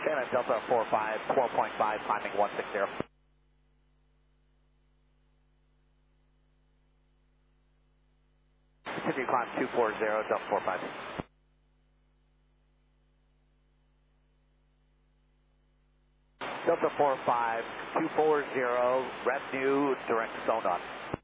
Shannon, Delta 45, 12.5, climbing 160. Continue climb 240, Delta 45. Delta 45, 240, revenue, direct zone on.